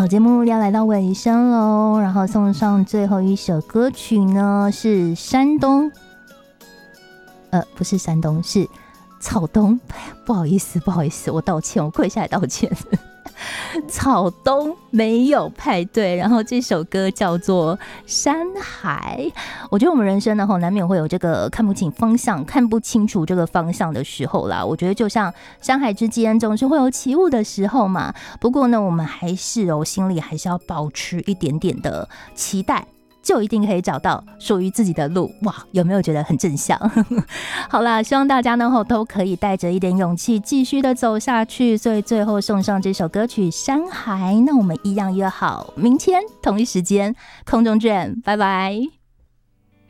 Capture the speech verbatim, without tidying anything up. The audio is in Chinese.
好，节目要来到尾声喽，然后送上最后一首歌曲呢，是山东，呃，不是山东，是草东，不好意思，不好意思，我道歉，我跪下来道歉。草东没有派对，然后这首歌叫做山海。我觉得我们人生呢难免会有这个看不清方向看不清楚这个方向的时候啦，我觉得就像山海之间总是会有起雾的时候嘛，不过呢我们还是哦心里还是要保持一点点的期待，就一定可以找到属于自己的路。哇，有没有觉得很正向？好啦，希望大家呢都可以带着一点勇气继续的走下去，所以最后送上这首歌曲《山海》。那我们一样约好明天同一时间空中见，拜拜。